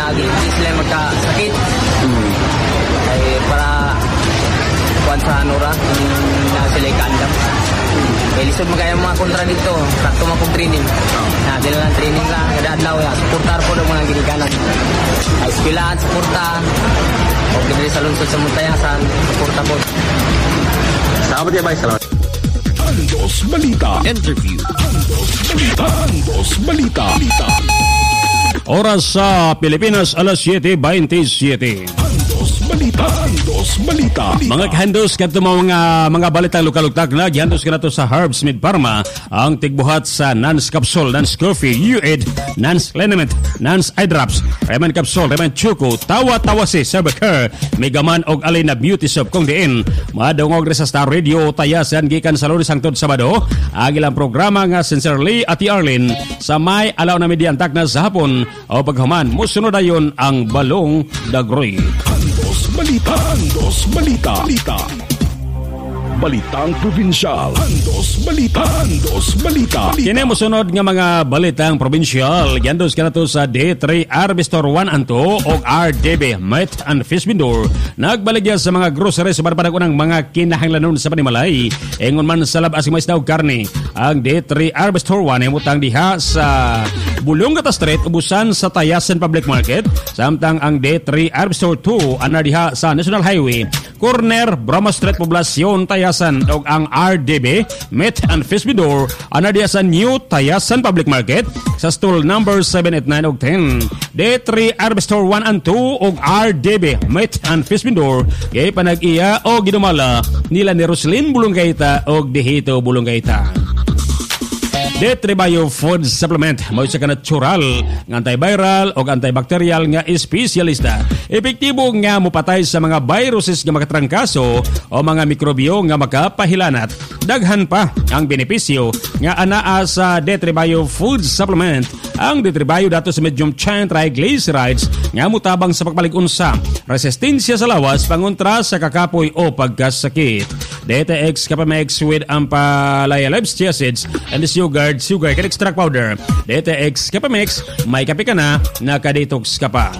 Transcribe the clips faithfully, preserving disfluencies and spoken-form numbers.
lagi hindi sila magkasakit. Mm. Ay para kuan sa anura na sila ikandam. Eh, lisod magkaya mga kontra dito. Sakto mga kong training. Na, dila lang training lang. Kada adlaw ya. Suportar po ng mga ginikanan. Ay, espilaan, suporta. O, ginili sa lungsod sa Muntayasan. Suporta po. Salamat ya, Bay. Salamat. Andos Balita. Interview. Andos Balita. Andos Balita. Balita. Oras sa Pilipinas, alas siyete twenty-seven. Andos Balita. Andos Balita. Mga kahandos kadto mga mga balitang lokal-lokal na gihandos kanato sa Herbs Med Pharma ang tigbuhat sa Nance Capsule, Nance Coffee, U-Aid, Nance Liniment, Nance Eye Drops, Reman Capsule, Reman Chuko, Tawa-Tawa si Cervicare, Megaman og Alina Beauty Soap kung diin madungog sa Star Radio tayasan gikan sa Lunes hangtod Sabado ang ilang programa nga Sincerely Ati Arlene sa may alaw na mediantak na sa hapon o paghuman musunod ayon ang Balong Dagroy. Andos Balita. Andos Balita. Balita. Balitang Probinsyal. Andos Balita. Andos Balita. Kini mosunod nga mga balitang probinsyal. Giandos kanato sa D three Arbistor one and two og R D B Meat and Fish Vendor. Nagbaligya sa mga groceries sa barbadag unang mga kinahanglanon sa panimalay. Ingon man sa labas mais daw karne. Ang D three Arbistor one ay mutang diha sa Bulong-Gata Street ubusan sa Tayasan Public Market. Samtang ang D three Arbistor two ana diha sa National Highway corner Brahma Street Poblacion Tayasan og ang R D B Meat and Fish Vendor ana diha sa New Tayasan Public Market sa stall number seven eight nine og ten. D three Arbistor one and two og R D B Meat and Fish Vendor kay panag-iya o ginumala nila ni Roslyn Bulong-Gaita og Dehito Bulong-Gaita. D three Bio Food Supplement mao sa natural nga antiviral o antibacterial nga espesyalista. Epektibo nga mopatay sa mga viruses nga makatrangkaso o mga mikrobyo nga makapahilanat. Daghan pa ang benepisyo nga anaa sa D three Bio Food Supplement. Ang D three Bio dato sa medium chain triglycerides nga mutabang sa pagpalig-unsa, resistensya sa lawas pangontra sa kakapoy o pagkasakit. D T X Capamex with ampalaya-lives acids and the sugar sugar can extract powder. D T X Capamex may kape ka na nakadetox ka pa.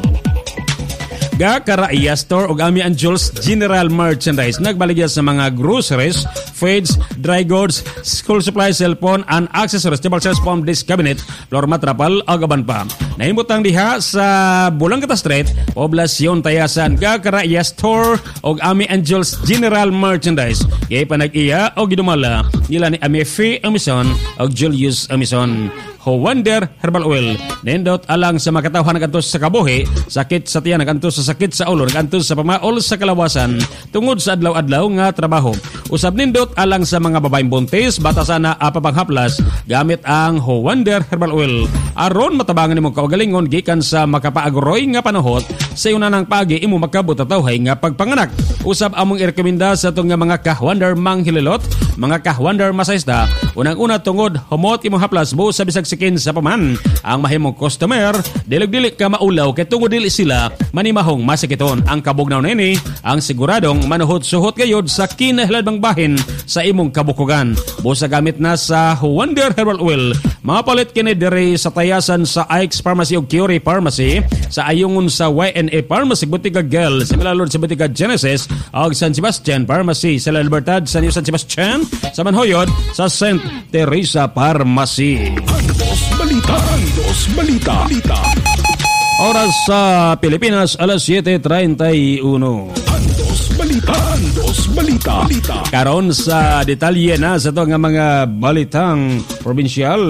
Gakara Store og Ami and Jules General Merchandise nagbaligya sa mga groceries, feeds, dry goods, school supplies, cellphone and accessories, table sales, phone, disc cabinet, floor mat, rapal, agaban pa. Nahimutang diha sa Bulong-Gata Street, Poblacion Tayasan, Gakara Store og Ami and Jules General Merchandise. Kaya panag-iya o gidumala nila ni Ami Fee Amison og Julius Amison. Ho-Wonder Herbal Oil. Nindot alang sa makatawhan nagantos sa kabuhi, sakit sa tiyan nagantos sa sakit sa ulo, nagantos sa pamaol sa kalawasan, tungod sa adlaw-adlaw nga trabaho. Usab nindot alang sa mga babaeng buntis, batasan na apapanghaplas, gamit ang Ho-Wonder Herbal Oil. Aron matabangan nimo kaugalingon gikan sa makapaagroy nga panuhot, sa una ng pagi imo makabutatawhay nga pagpanganak. Usab among irekomenda sa itong nga mga Ka-Wonder manghililot, mga Ka-Wonder masaysta, unang-una tungod humot imong haplas mo sa bisag sikin sa paman. Ang mahimong customer, dilig-dili ka maulaw kay tungod dili sila manimahong masikiton. Ang kabugnaw nini, ang siguradong manuhot-suhot gayod sa kinahilabang bahin sa imong kabukugan. Busa gamit na sa Wonder Herbal Oil. Mapalit kini diri sa Tayasan sa Ike's Pharmacy o Curie Pharmacy, sa ayungon sa Y N A Pharmacy Butika Gel, sa Milalord sa Butika Genesis o San Sebastian Pharmacy sa La Libertad sa New San Sebastian, sa Manhoyod sa Saint Teresa Pharmacy. Andos Balita. Andos Balita. Balita. Oras sa Pilipinas, alas siyete treinta-uno. Andos Balita. Andos Balita. Balita. Karon sa detalye na sa ito nga mga balitang probinsyal.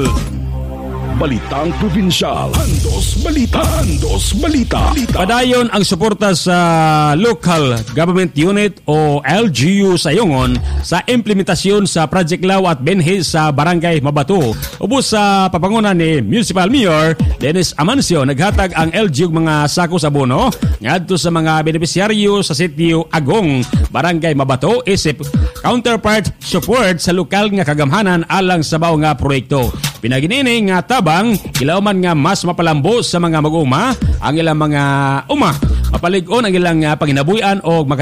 Balitang Probinsyal. Andos Balita. Andos Balita. Balita. Padayon ang suporta sa Local Government Unit o L G U sa Yongon sa implementasyon sa Project Law at Benhe sa Barangay Mabato. Ubos sa papangunan ni Municipal Mayor Dennis Amancio, naghatag ang L G U mga sako sa bono ngadto sa mga benepisyaryo sa sitio Agong, Barangay Mabato isip counterpart support sa lokal nga kagamhanan alang sa bao nga proyekto. Pinaginini nga tabang ilauman nga mas mapalambo sa mga mag-uma ang ilang mga uma. Mapalig-on ang ilang panginabuyan o